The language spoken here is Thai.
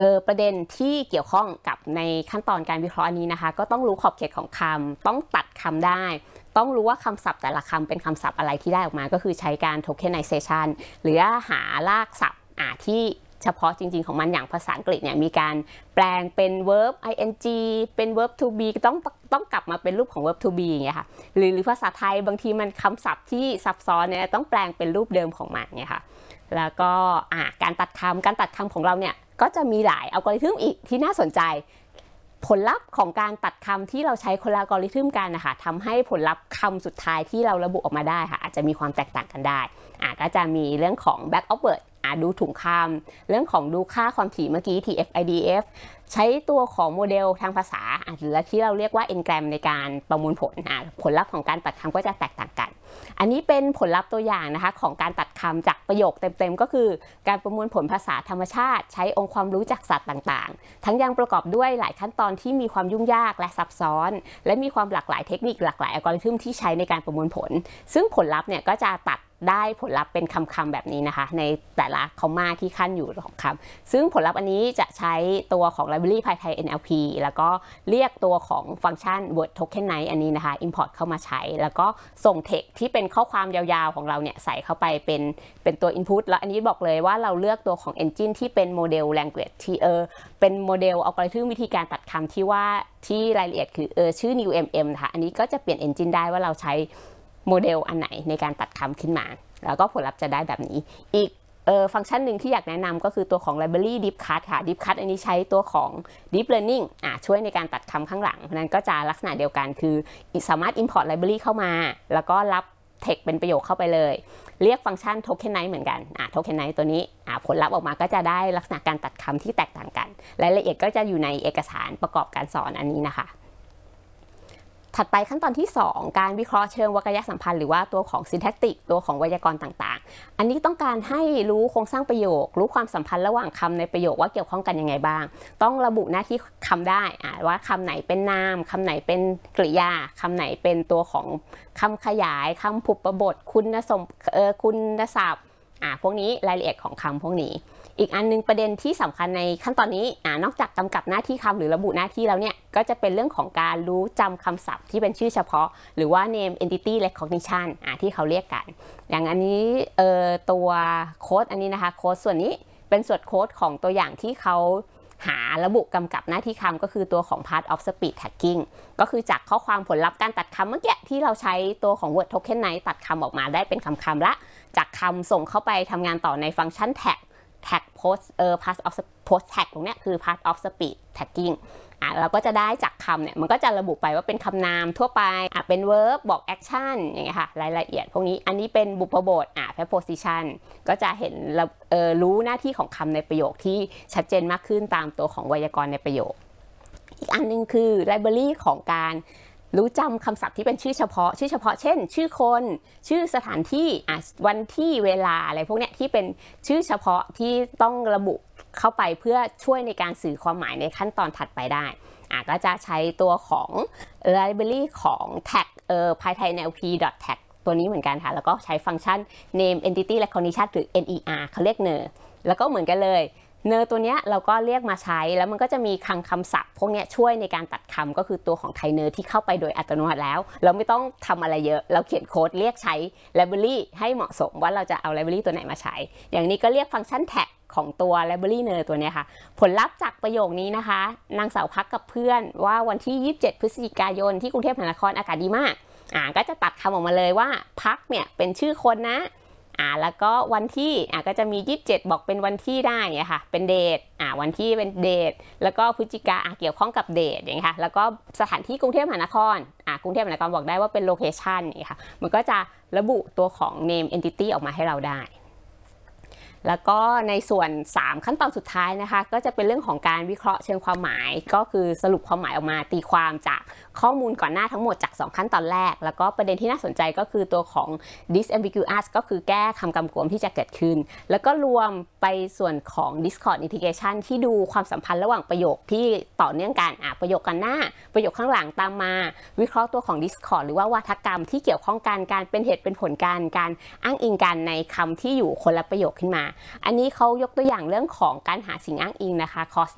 ประเด็นที่เกี่ยวข้องกับในขั้นตอนการวิเคราะห์อันนี้นะคะก็ต้องรู้ขอบเขตของคำต้องตัดคำได้ต้องรู้ว่าคำศัพท์แต่ละคำเป็นคำศัพท์อะไรที่ได้ออกมาก็คือใช้การ tokenization หรือหารากศัพท์ที่เฉพาะจริงๆของมันอย่างภาษาอังกฤษเนี่ยมีการแปลงเป็น verb ing เป็น verb to be ต้องกลับมาเป็นรูปของ verb to be อย่างเงี้ยค่ะหรือภาษาไทยบางทีมันคำศัพท์ที่ซับซ้อนเนี่ยต้องแปลงเป็นรูปเดิมของมันเนี่ยค่ะแล้วก็การตัดคำของเราเนี่ยก็จะมีหลายอัลกอริทึมอีกที่น่าสนใจผลลัพธ์ของการตัดคำที่เราใช้คนละอัลกอริทึมกันนะคะทำให้ผลลัพธ์คำสุดท้ายที่เราระบุออกมาได้ค่ะอาจจะมีความแตกต่างกันได้ก็จะมีเรื่องของ back of word ดูถุงคำเรื่องของดูค่าความถี่เมื่อกี้ TF-IDF ใช้ตัวของโมเดลทางภาษาหรือที่เราเรียกว่า Ngram ในการประมวลผลผลลัพธ์ของการตัดคำก็จะแตกต่างกันอันนี้เป็นผลลัพธ์ตัวอย่างนะคะของการตัดคำจากประโยคเต็มๆก็คือการประมวลผลภาษาธรรมชาติใช้องค์ความรู้จากสัตว์ต่างๆทั้งยังประกอบด้วยหลายขั้นตอนที่มีความยุ่งยากและซับซ้อนและมีความหลากหลายเทคนิคหลากหลายอัลกอริทึมที่ใช้ในการประมวลผลซึ่งผลลัพธ์เนี่ยก็จะตัดได้ผลลัพธ์เป็นคำๆแบบนี้นะคะในแต่ละคอมมาที่ขั้นอยู่ของคำซึ่งผลลัพธ์อันนี้จะใช้ตัวของ library PyThai NLP แล้วก็เรียกตัวของฟังก์ชัน word tokenize อันนี้นะคะ import เข้ามาใช้แล้วก็ส่ง text ที่เป็นข้อความยาวๆของเราเนี่ยใส่เข้าไปเป็นตัว input แล้วอันนี้บอกเลยว่าเราเลือกตัวของ engine ที่เป็นโมเดล language ที่เป็นโมเดลอัลกอริทึมวิธีการตัดคำที่ว่าที่รายละเอียดคือชื่อ NewMM นะคะอันนี้ก็จะเปลี่ยน engine ได้ว่าเราใช้โมเดลอันไหนในการตัดคำขึ้นมาแล้วก็ผลลัพธ์จะได้แบบนี้อีกฟังก์ชันหนึ่งที่อยากแนะนำก็คือตัวของ library DeepCut ค่ะ DeepCut อันนี้ใช้ตัวของ Deep Learning ช่วยในการตัดคำข้างหลังเพราะนั้นก็จะลักษณะเดียวกันคือสามารถ import library เข้ามาแล้วก็รับ text เป็นประโยคเข้าไปเลยเรียกฟังก์ชัน tokenize เหมือนกันtokenize ตัวนี้ผลลัพธ์ออกมาก็จะได้ลักษณะการตัดคำที่แตกต่างกันรายละเอียดก็จะอยู่ในเอกสารประกอบการสอนอันนี้นะคะถัดไปขั้นตอนที่2การวิเคราะห์เชิงวรรคยสัมพันธ์หรือว่าตัวของ syntactic ตัวของไวยากรณ์ต่างๆอันนี้ต้องการให้รู้โครงสร้างประโยครู้ความสัมพันธ์ระหว่างคำในประโยคว่าเกี่ยวข้องกันยังไงบ้างต้องระบุหน้าที่คำได้ว่าคำไหนเป็นนามคำไหนเป็นกริยาคำไหนเป็นตัวของคำขยายคำผูกประบทคุณศัพท์พวกนี้รายละเอียดของคำพวกนี้อีกอันนึงประเด็นที่สำคัญในขั้นตอนนี้นอกจากกำกับหน้าที่คำหรือระบุหน้าที่แล้วเนี่ยก็จะเป็นเรื่องของการรู้จำคำศัพท์ที่เป็นชื่อเฉพาะหรือว่า name entity recognition ที่เขาเรียกกันอย่างอันนี้ตัวโค้ดอันนี้นะคะโค้ดส่วนนี้เป็นส่วนโค้ดของตัวอย่างที่เขาหาระบุกำกับหน้าที่คำก็คือตัวของ part of speech tagging ก็คือจากข้อความผลลัพธ์การตัดคำเมื่อกี้ที่เราใช้ตัวของ word tokenize ตัดคำออกมาได้เป็นคำละจากคำส่งเข้าไปทำงานต่อในฟังก์ชัน tag post part of post tag ตรงนี้คือ part of speech tagging เราก็จะได้จากคำเนี่ยมันก็จะระบุไปว่าเป็นคำนามทั่วไปเป็น verb บอก action อย่างเงี้ยค่ะรายละเอียดพวกนี้อันนี้เป็นบุพบทpreposition ก็จะเห็นรู้หน้าที่ของคำในประโยคที่ชัดเจนมากขึ้นตามตัวของไวยากรณ์ในประโยคอีกอันนึงคือ library ของการรู้จำคำศัพท์ที่เป็นชื่อเฉพาะเช่นชื่อคนชื่อสถานที่วันที่เวลาอะไรพวกเนี้ยที่เป็นชื่อเฉพาะที่ต้องระบุเข้าไปเพื่อช่วยในการสื่อความหมายในขั้นตอนถัดไปได้ก็จะใช้ตัวของ library ของ tag PyThai NLP tag ตัวนี้เหมือนกันค่ะแล้วก็ใช้ฟังก์ชัน name entity recognition หรือ NER เขาเรียกเนอแล้วก็เหมือนกันเลยเนอตัวเนี้ยเราก็เรียกมาใช้แล้วมันก็จะมีคำศัพท์พวกนี้ช่วยในการตัดคำก็คือตัวของไทเนอร์ที่เข้าไปโดยอัตโนมัติแล้วเราไม่ต้องทำอะไรเยอะเราเขียนโค้ดเรียกใช้ library ให้เหมาะสมว่าเราจะเอา library ตัวไหนมาใช้อย่างนี้ก็เรียกฟังก์ชัน tag ของตัว library เนอร์ตัวนี้ค่ะผลลัพธ์จากประโยคนี้นะคะนางสาวพักกับเพื่อนว่าวันที่27 พฤศจิกายนที่กรุงเทพมหานครอากาศดีมากก็จะตัดคำออกมาเลยว่าพักเนี่ยเป็นชื่อคนนะแล้วก็วันที่ก็จะมี27บอกเป็นวันที่ได้ค่ะเป็นเดทวันที่เป็นเดทแล้วก็พฤศจิกาเกี่ยวข้องกับเดทอย่างนี้ค่ะแล้วก็สถานที่กรุงเทพมหานครกรุงเทพมหานครบอกได้ว่าเป็นโลเคชันนี่ค่ะมันก็จะระบุตัวของ name entity ออกมาให้เราได้แล้วก็ในส่วน3ขั้นตอนสุดท้ายนะคะก็จะเป็นเรื่องของการวิเคราะห์เชิงความหมายก็คือสรุปความหมายออกมาตีความจากข้อมูลก่อนหน้าทั้งหมดจาก2ขั้นตอนแรกแล้วก็ประเด็นที่น่าสนใจก็คือตัวของ disambiguous ก็คือแก้คำกำกวมที่จะเกิดขึ้นแล้วก็รวมไปส่วนของ discord integration ที่ดูความสัมพันธ์ระหว่างประโยคที่ต่อเนื่องกันประโยคกันหน้าประโยคข้างหลังตามมาวิเคราะห์ตัวของ discord หรือว่าวาทกรรมที่เกี่ยวข้องกันการเป็นเหตุเป็นผลการอ้างอิงกันในคำที่อยู่คนละประโยคขึ้นมาอันนี้เขายกตัวอย่างเรื่องของการหาสิ่งอ้างอิงนะคะ cause